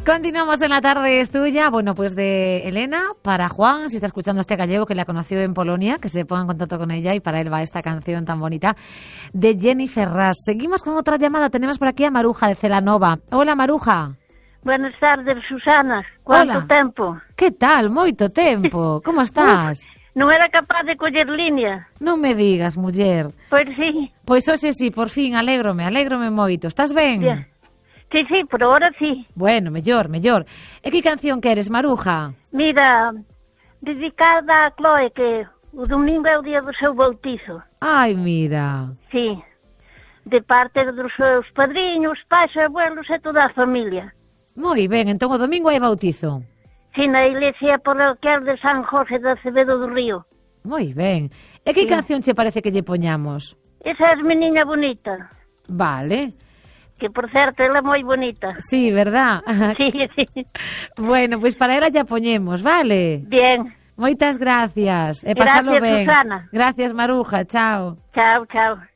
Continuamos en La tarde es tuya. Bueno, pues de Elena para Juan, si está escuchando a este gallego que la conoció en Polonia, que se ponga en contacto con ella y para él va esta canción tan bonita de Jenny Ferraz. Seguimos con otra llamada. Tenemos por aquí a Maruja de Celanova. Hola, Maruja. Buenas tardes, Susana. Quanto tempo? Que tal? Moito tempo. Como estás? Non era capaz de coller línea. Non me digas, muller. Pois sí. Pois hoxe sí, por fin, alégrome moito. Estás ben? Yeah. Sí, por ahora sí. Bueno, mellor. E que canción queres, Maruja? Mira, dedicada a Chloe, que o domingo é o día do seu bautizo. Ai, mira. Sí, de parte dos seus padriños, pais e abuelos e toda a familia. Moi ben, entón o domingo hai bautizo. Sí, na iglesia parroquial de San José de Acevedo do Río. Moi ben. E que canción che parece que lle poñamos? Esa é Meniña Bonita. Vale. Que, por certo, ela é moi bonita. Sí, verdad? Sí. Bueno, pois para ela ya poñemos, vale? Bien. Moitas gracias. E pasalo ben. Gracias, Susana. Gracias, Maruja. Chao. Chao.